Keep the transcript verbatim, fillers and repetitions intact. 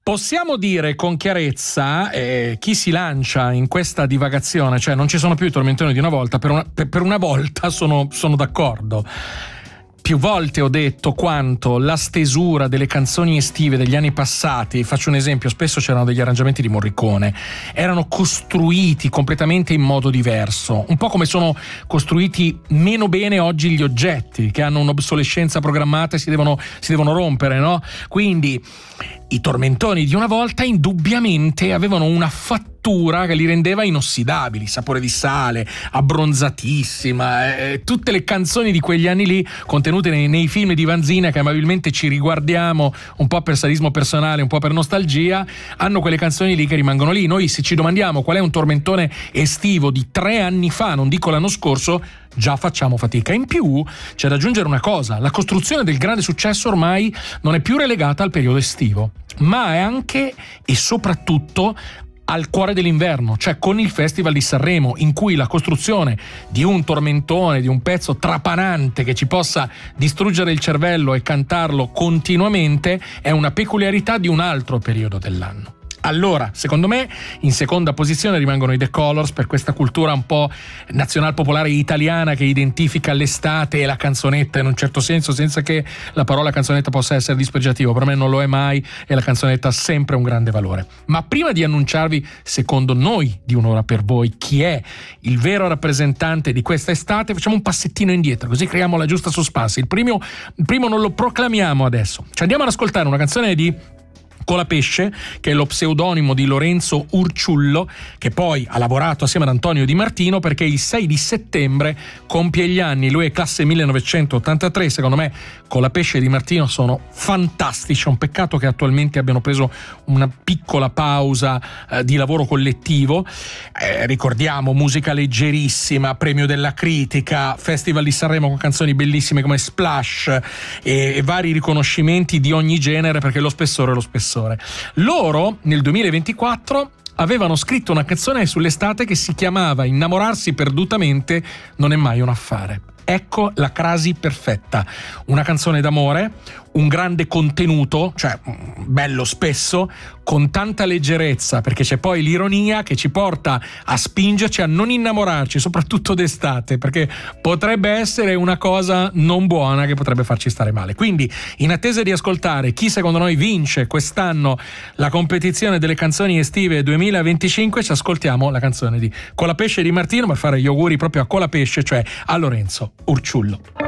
Possiamo dire con chiarezza, eh, chi si lancia in questa divagazione, cioè non ci sono più i tormentoni di una volta, per una, per, per una volta sono, sono d'accordo. Più volte ho detto quanto la stesura delle canzoni estive degli anni passati, faccio un esempio, spesso c'erano degli arrangiamenti di Morricone, erano costruiti completamente in modo diverso, un po' come sono costruiti meno bene oggi gli oggetti, che hanno un'obsolescenza programmata e si devono, si devono rompere, no? Quindi i tormentoni di una volta indubbiamente avevano una fattura che li rendeva inossidabili, sapore di sale, abbronzatissima, eh, tutte le canzoni di quegli anni lì contenute nei, nei film di Vanzina, che amabilmente ci riguardiamo un po' per sadismo personale, un po' per nostalgia, hanno quelle canzoni lì che rimangono lì. Noi se ci domandiamo qual è un tormentone estivo di tre anni fa, non dico l'anno scorso, già facciamo fatica. In più c'è da aggiungere una cosa: la costruzione del grande successo ormai non è più relegata al periodo estivo, ma è anche e soprattutto al cuore dell'inverno, cioè con il Festival di Sanremo, in cui la costruzione di un tormentone, di un pezzo trapanante che ci possa distruggere il cervello e cantarlo continuamente, è una peculiarità di un altro periodo dell'anno. Allora, secondo me, in seconda posizione rimangono i The Colors, per questa cultura un po' nazional-popolare italiana che identifica l'estate e la canzonetta in un certo senso, senza che la parola canzonetta possa essere dispregiativo. Per me non lo è mai e la canzonetta ha sempre un grande valore. Ma prima di annunciarvi, secondo noi, di Un'ora per voi, chi è il vero rappresentante di questa estate, facciamo un passettino indietro, così creiamo la giusta suspense. Il primo, il primo non lo proclamiamo adesso. Ci andiamo ad ascoltare una canzone di Colapesce, che è lo pseudonimo di Lorenzo Urciullo, che poi ha lavorato assieme ad Antonio Di Martino, perché il sei di settembre compie gli anni. Lui è classe millenovecentottantatré. Secondo me Colapesce e Di Martino sono fantastici. È un peccato che attualmente abbiano preso una piccola pausa eh, di lavoro collettivo. Eh, ricordiamo musica leggerissima, premio della critica, Festival di Sanremo con canzoni bellissime come Splash e, e vari riconoscimenti di ogni genere, perché lo spessore è lo spessore. Loro nel duemilaventiquattro avevano scritto una canzone sull'estate che si chiamava Innamorarsi perdutamente non è mai un affare. Ecco la crasi perfetta: una canzone d'amore, un grande contenuto, cioè bello spesso, con tanta leggerezza, perché c'è poi l'ironia che ci porta a spingerci a non innamorarci, soprattutto d'estate, perché potrebbe essere una cosa non buona che potrebbe farci stare male. Quindi, in attesa di ascoltare chi secondo noi vince quest'anno la competizione delle canzoni estive duemilaventicinque, ci ascoltiamo la canzone di Colapesce e Di Martino per fare gli auguri proprio a Colapesce, cioè a Lorenzo Urciullo.